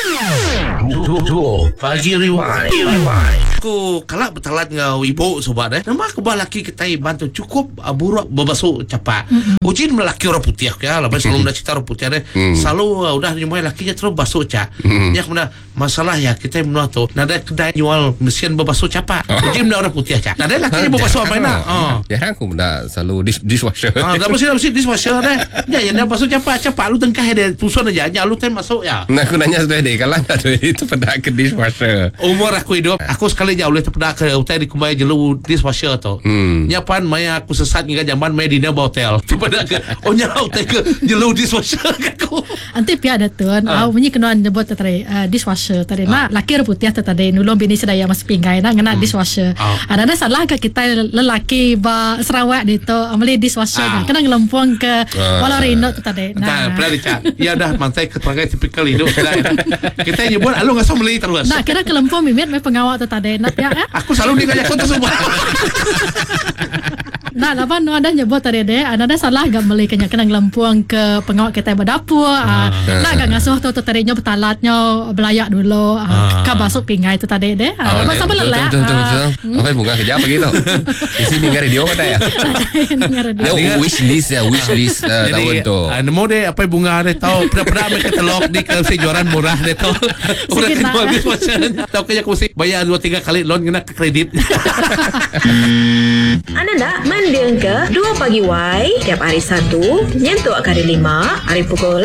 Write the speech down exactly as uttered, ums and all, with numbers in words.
Pagi Rewind. Aku kalak bertalat ngau ibu sobat eh. Nama aku balaki kita bantu cukup uh, buruk berbasuh capat. Mm-hmm. Ujin melaki orang putih ya. Lepas selalu nak cerita orang putih deh. Mm. Selalu uh, udah nyumai lakinya terus basuh cak. Mm. Ya kemudian masalah ya kita menua tu. Nada kedai jual mesin berbasuh capat. Ujin orang putih cak. Nada lakinya berbasuh apa nak? Oh. Jarang aku benda selalu dish, dishwasher. Ah, dah mesti mesti dishwasher deh. Ya yang nak basuh capat capat lu tengkah deh. Tusun aja. Ya lu tem masuk ya. Nah aku nanya sudah deh kalau tak itu pada ke dishwasher. Umur aku hidup, aku sekali jauh boleh terpedak ke hotel di kumai jelu dishwasher tu. Hmm. Nyapan maya aku sesat hingga zaman maya di naba hotel. Terpedak ke, oh nyau hotel ke jelu dishwasher aku. Anti pihak ada tuan, aku punya kenuan jebot tadi dishwasher tadi. Mak laki putih tadi nulung bini sedaya mas pinggai nak kena dishwasher. Ada salah ke kita lelaki ba Sarawak di tu ambil dishwasher. Kena ngelempung ke walau Rino tu tadi. Nah, pernah dicak. Ya dah mantai keterangan tipikal hidup. Kita nyebut alu ngasih beli terus. Nah, kira kelempung mimit mai pengawal tu tadi. Nak ya. Aku selalu dia kau tu semua. Nah, lapan nu ada nyebut tadi deh, ada salah gak beli kena kena ngelempuang ke pengawal kita berdapur. Ah, nah gak ngasuh tu tu tadinya betalatnya belayak dulu. Ah, ka basuk pingai tu tadi deh. Ah, masa belak. Betul betul betul. Apa bunga kerja begitu? Di sini dengar radio kata ya. Dia wish list ya, wish list tahun tu. Nemu deh apa bunga deh tahu pernah-pernah mereka telok di kesejoran murah deh tahu. Udah kedua dishwasher. Tahu kaya aku mesti bayar dua tiga kali loan kena kredit. Anda nak mendeng ke dua pagi Y tiap hari Sabtu nyentuk hari lima hari pukul